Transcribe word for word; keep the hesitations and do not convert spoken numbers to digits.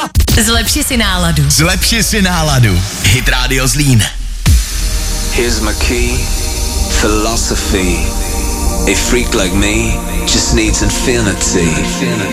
Zlepši si náladu. Zlepši si náladu. Hit Radio Zlín. Here's my key, philosophy. A freak like me just needs infinity.